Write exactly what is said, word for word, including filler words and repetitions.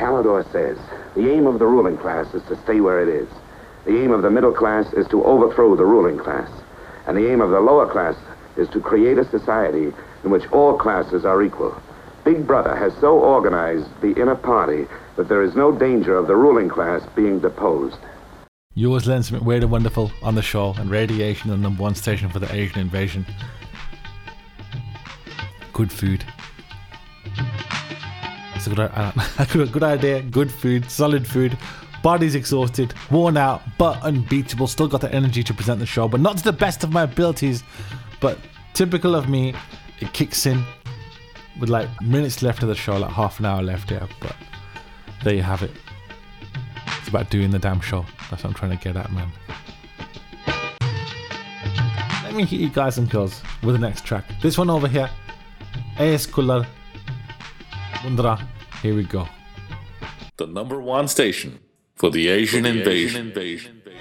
Calidor says, the aim of the ruling class is to stay where it is. The aim of the middle class is to overthrow the ruling class. And the aim of the lower class is to create a society in which all classes are equal. Big Brother has so organized the inner party that there is no danger of the ruling class being deposed. You always learn something weird and wonderful on the show, and Radiation, the number one station for the Asian invasion. Good food. That's a good, uh, a good, good idea. Good food, solid food. Body's exhausted, worn out, but unbeatable. Still got the energy to present the show, but not to the best of my abilities. But typical of me, it kicks in with like minutes left of the show, like half an hour left here. But there you have it. It's about doing the damn show. That's what I'm trying to get at, man. Let me hit you guys and girls with the next track. This one over here, A S Kullar Mundra. Here we go. The number one station for the Asian, for the invasion. Asian invasion.